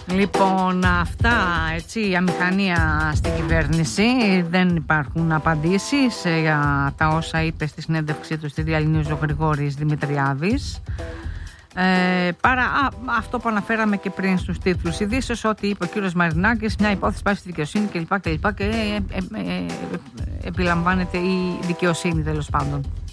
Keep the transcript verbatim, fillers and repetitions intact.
Λοιπόν, αυτά, έτσι, η αμηχανία στην κυβέρνηση. Δεν υπάρχουν απαντήσεις για τα όσα είπε στη συνέντευξή του στη Real News ο Γρηγόρης Δημητριάδης. Ε, παρά α, αυτό που αναφέραμε και πριν στους τίτλους ειδήσεως, ότι είπε ο κύριος Μαρινάκης, μια υπόθεση πάει στη δικαιοσύνη κλπ. Και, και, και, και ε, ε, ε, ε, επιλαμβάνεται η δικαιοσύνη, τέλος πάντων.